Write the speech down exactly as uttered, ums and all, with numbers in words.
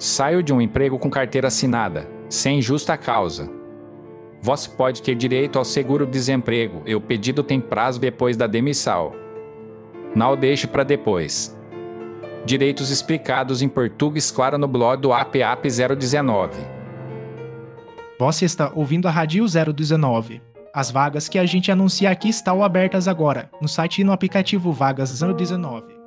Saio de um emprego com carteira assinada, sem justa causa. Você pode ter direito ao seguro-desemprego e o pedido tem prazo depois da demissão. Não deixe para depois. Direitos explicados em português claro no blog do A P A P zero dezenove. Você está ouvindo a Rádio zero dezenove. As vagas que a gente anuncia aqui estão abertas agora, no site e no aplicativo Vagas zero dezenove.